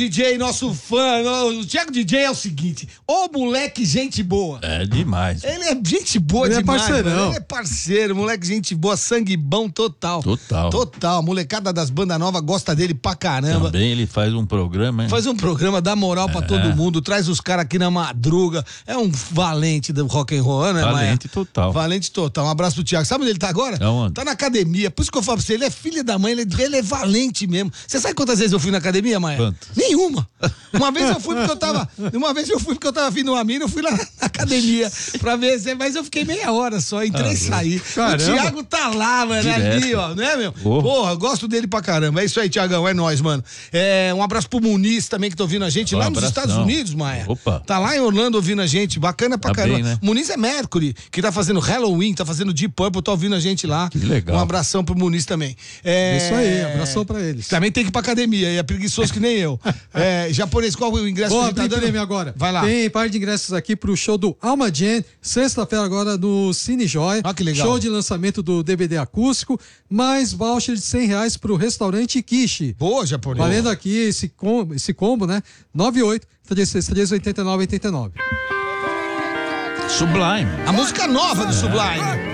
DJ, nosso fã, o Thiago DJ é o seguinte, ô moleque gente boa. É demais. Ele é gente boa ele demais. É parceirão. Ele é parceiro, moleque gente boa, sangue bom total. Total, a molecada das bandas novas gosta dele pra caramba. Também ele faz um programa, hein? Faz um programa, dá moral pra todo mundo, traz os caras aqui na madruga, é um valente do rock and roll, né, Valente Maia? total. Valente total, um abraço pro Thiago. Sabe onde ele tá agora? Aonde? Tá na academia, por isso que eu falo pra você, ele é filho da mãe, ele é valente mesmo. Você sabe quantas vezes eu fui na academia, Maia? Quantas? Nenhuma. Uma vez eu fui porque eu tava vindo uma mina, eu fui lá na academia pra ver, mas eu fiquei meia hora só, entrei e saí. Caramba. O Thiago tá lá, mano, Direto. ali, ó, né, meu? Oh. Porra, eu gosto dele pra caramba. É isso aí, Thiagão, é nóis, mano. Um abraço pro Muniz também, que tá ouvindo a gente lá nos Estados Unidos, Maia. Opa. Tá lá em Orlando ouvindo a gente, bacana pra Tá caramba. bem, né? Muniz é Mercury, que tá fazendo Halloween, tá fazendo Deep Purple, tá ouvindo a gente lá. Que legal. Um abração pro Muniz também. Isso aí, abração pra eles. Também tem que ir pra academia, e é preguiçoso que nem eu. Japonês, qual o ingresso Vou que ele tá abrir dando? prêmio agora. Vai lá. Tem par de ingressos aqui pro show do Alma Jam, sexta-feira agora no Cine Joy. Ah, que legal. Show de lançamento do DVD acústico, mais voucher de R$100 pro restaurante Kishi. Boa, japonês. Valendo aqui esse combo, né? 98-3389-89. Sublime. A música nova do Sublime.